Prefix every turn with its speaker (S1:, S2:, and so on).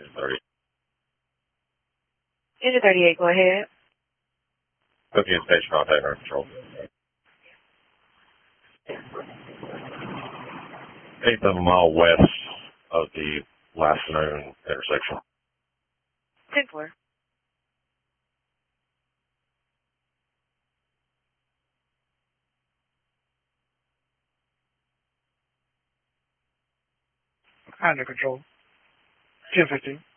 S1: 30.
S2: Engine 38, go ahead.
S1: Cookie and station contact under control. 8th of a mile west of the last known intersection.
S2: 10-4.
S3: Under control. 10-15.